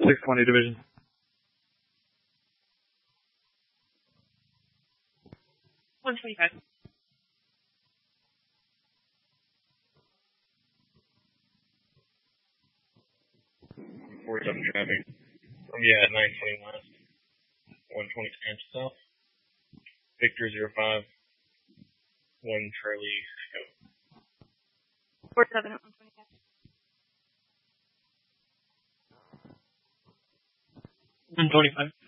620 division. $125. 47 traffic. Yeah, 920 west. 120 Spanish south. Victor 05. 1 Charlie Echo. 47 at 125. 125.